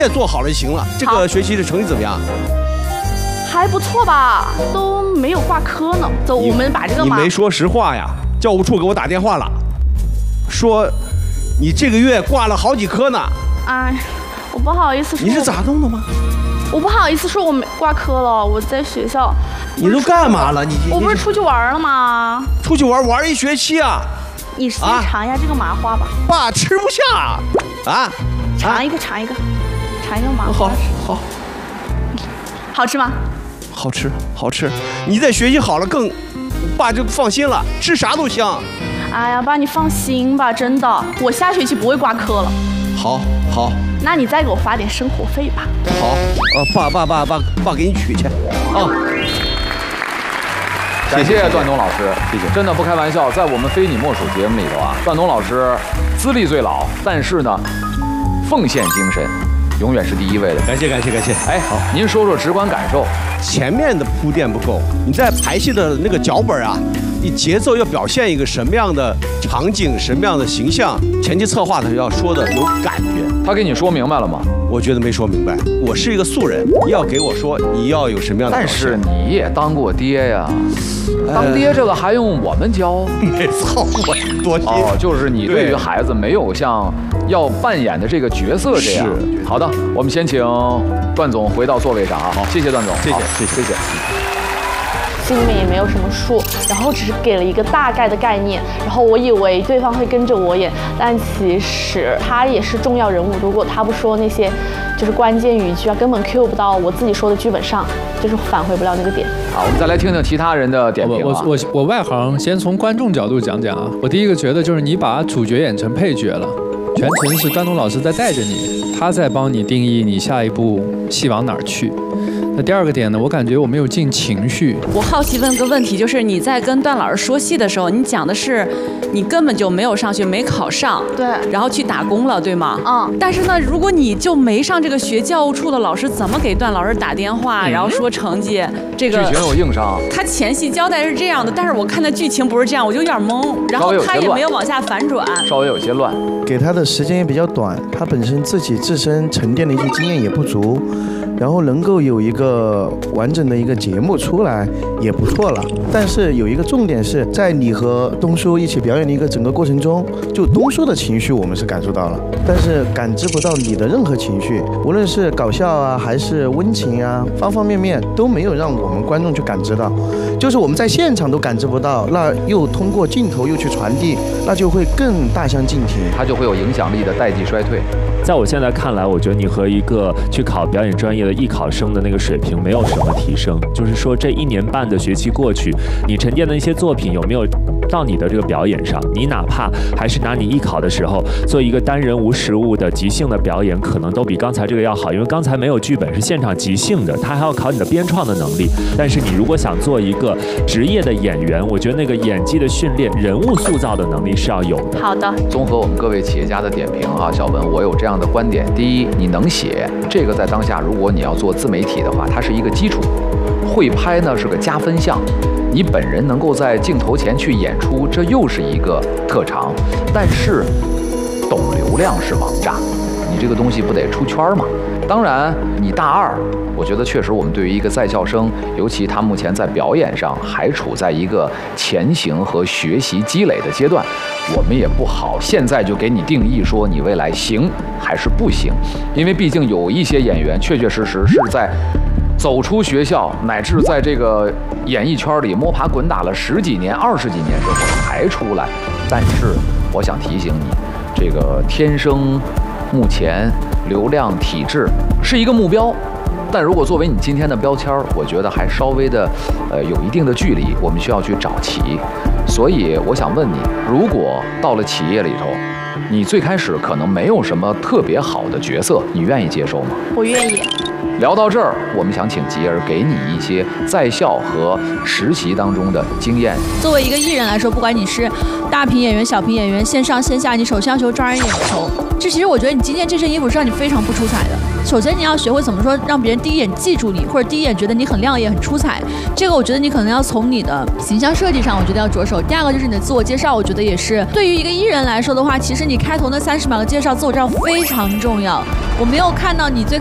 也做好了就行了。这个学期的成绩怎么样？ 还不错吧，都没有挂科呢。走，我们把这个你没说实话呀！教务处给我打电话了，说你这个月挂了好几科呢。 哎，我不好意思说。 你是咋弄的吗？ 我不好意思说我没挂科了，我在学校。 你都干嘛了？ 我不是出去玩了吗？ 出去玩一学期啊！ 你先尝一下这个麻花吧。 爸吃不下啊！ 尝一个麻花。 好。 好吃吗？ 好吃。你在学习好了更，爸就放心了，吃啥都香。 哎呀，爸你放心吧，真的，我下学期不会挂科了。 好。 那你再给我发点生活费吧。 好，爸给你取去啊。 感谢段东老师，谢谢。真的不开玩笑，在我们非你莫属节目里头啊，段东老师资历最老，但是呢，奉献精神永远是第一位的。 感谢。 哎，好，您说说直观感受。 前面的铺垫不够，你在排戏的那个脚本啊，你节奏要表现一个什么样的场景，什么样的形象，前期策划他要说的有感觉。 他给你说明白了吗？ 我觉得没说明白。我是一个素人，你要给我说你要有什么样的表现。 但是你也当过爹呀，当爹这个还用我们教？ 没错，我多心。 就是你对于孩子没有像要扮演的这个角色这样。好的，我们先请段总回到座位上啊。好，谢谢段总，谢谢。 心里面也没有什么数，然后只是给了一个大概的概念，然后我以为对方会跟着我演，但其实他也是重要人物，如果他不说那些就是关键语句啊，根本 cue 不到我自己说的剧本上，就是返回不了那个点。 好，我们再来听听其他人的点评啊。 我外行，先从观众角度讲讲啊。我第一个觉得就是你把主角演成配角了，全程是段东老师在带着你，他在帮你定义你下一步戏往哪儿去。那第二个点呢，我感觉我没有进情绪。 我好奇问个问题，就是你在跟段老师说戏的时候，你讲的是你根本就没有上学，没考上， 对， 然后去打工了，对吗？ 嗯。 但是呢，如果你就没上这个学，教务处的老师怎么给段老师打电话，然后说成绩？这个剧情有硬伤。 他前戏交代是这样的，但是我看的剧情不是这样，我就有点懵。然后他也没有往下反转， 稍微有些乱。 给他的时间也比较短，他本身自身沉淀的一些经验也不足。然后能够有一个完整的一个节目出来也不错了，但是有一个重点是在你和东叔一起表演的一个整个过程中，就东叔的情绪我们是感受到了，但是感知不到你的任何情绪，无论是搞笑啊还是温情啊，方方面面都没有让我们观众去感知到，就是我们在现场都感知不到，那又通过镜头又去传递，那就会更大相径庭， 它就会有影响力的代际衰退。 在我现在看来，我觉得你和一个去考表演专业的艺考生的那个水平没有什么提升。就是说，这1年半的学期过去，你沉淀的一些作品有没有到你的这个表演上？你哪怕还是拿你艺考的时候做一个单人无实物的即兴的表演，可能都比刚才这个要好，因为刚才没有剧本，是现场即兴的，它还要考你的编创的能力。但是你如果想做一个职业的演员，我觉得那个演技的训练、人物塑造的能力是要有的。 好的， 综合我们各位企业家的点评哈，小文，我有这样的观点：第一，你能写，这个在当下，如果你要做自媒体的话，它是一个基础；会拍呢是个加分项。你本人能够在镜头前去演出，这又是一个特长。但是，懂流量是王炸，你这个东西不得出圈吗？当然，你大二，我觉得确实我们对于一个在校生，尤其他目前在表演上还处在一个前行和学习积累的阶段，我们也不好现在就给你定义说你未来行还是不行，因为毕竟有一些演员确确实实是在走出学校，乃至在这个演艺圈里摸爬滚打了10几年、20几年之后才出来。但是我想提醒你，这个天生目前流量体制是一个目标，但如果作为你今天的标签，我觉得还稍微的有一定的距离，我们需要去找齐。所以我想问你，如果到了企业里头，你最开始可能没有什么特别好的角色，你愿意接受吗？ 我愿意。 聊到这儿，我们想请吉儿给你一些在校和实习当中的经验。 作为一个艺人来说，不管你是大屏演员、小屏演员，线上线下，你首先要求抓人眼球。这其实我觉得你今天这身衣服是让你非常不出彩的。 首先你要学会怎么说让别人第一眼记住你，或者第一眼觉得你很亮眼、很出彩。这个我觉得你可能要从你的形象设计上，我觉得要着手。第二个就是你的自我介绍，我觉得也是对于一个艺人来说的话，其实你开头那30秒的介绍、自我介绍非常重要。我没有看到你最